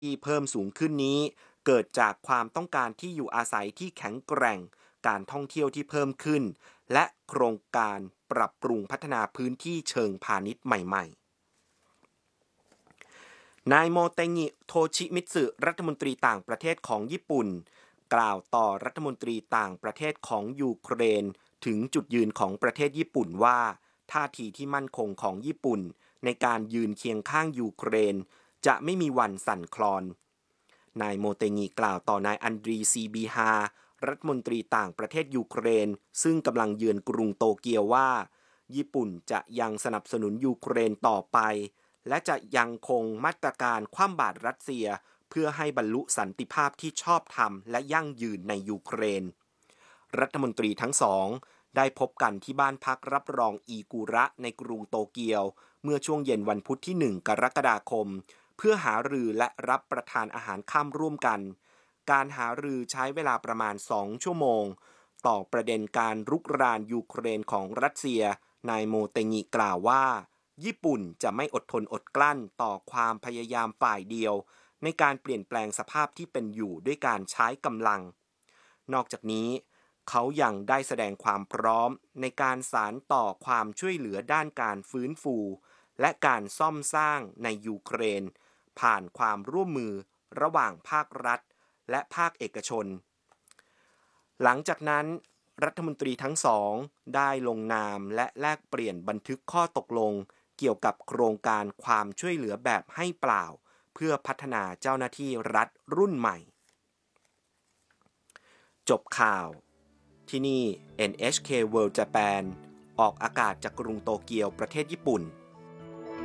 ที่เพิ่มสูงขึ้นนี้เกิดจากความต้องการที่อยู่อาศัยที่แข็งแกร่งการท่องเที่ยวที่เพิ่มขึ้นและโครงการปรับปรุงพัฒนาพื้นที่เชิงพาณิชย์ใหม่ๆนายโมเตงิโทชิมิตสึรัฐมนตรีต่างประเทศของญี่ปุ่นกล่าวต่อรัฐมนตรีต่างประเทศของยูเครนถึงจุดยืนของประเทศญี่ปุ่นว่าท่าทีที่มั่นคงของญี่ปุ่นในการยืนเคียงข้างยูเครนจะไม่มีวันสั่นคลอนนายโมเตงีกล่าวต่อนายอันดรีซีบีฮารัฐมนตรีต่างประเทศยูเครนซึ่งกำลังเยือนกรุงโตเกียวว่าญี่ปุ่นจะยังสนับสนุนยูเครนต่อไปและจะยังคงมาตรการคว่ำบาตรรัสเซียเพื่อให้บรรลุสันติภาพที่ชอบธรรมและยั่งยืนในยูเครนรัฐมนตรีทั้งสองได้พบกันที่บ้านพักรับรองอีกุระในกรุงโตเกียวเมื่อช่วงเย็นวันพุธที่1กรกฎาคมเพื่อหารือและรับประทานอาหารค่ำร่วมกันการหารือใช้เวลาประมาณ2ชั่วโมงต่อประเด็นการรุกรานยูเครนของรัสเซียนายโมเตงิกล่าวว่าญี่ปุ่นจะไม่อดทนอดกลั้นต่อความพยายามฝ่ายเดียวในการเปลี่ยนแปลงสภาพที่เป็นอยู่ด้วยการใช้กำลังนอกจากนี้เขายังได้แสดงความพร้อมในการสานต่อความช่วยเหลือด้านการฟื้นฟูและการซ่อมสร้างในยูเครนผ่านความร่วมมือระหว่างภาครัฐและภาคเอกชนหลังจากนั้นรัฐมนตรีทั้งสองได้ลงนามและแลกเปลี่ยนบันทึกข้อตกลงเกี่ยวกับโครงการความช่วยเหลือแบบให้เปล่าเพื่อพัฒนาเจ้าหน้าที่รัฐรุ่นใหม่จบข่าวที่นี่ NHK World Japan ออกอากาศจากกรุงโตเกียวประเทศญี่ปุ่น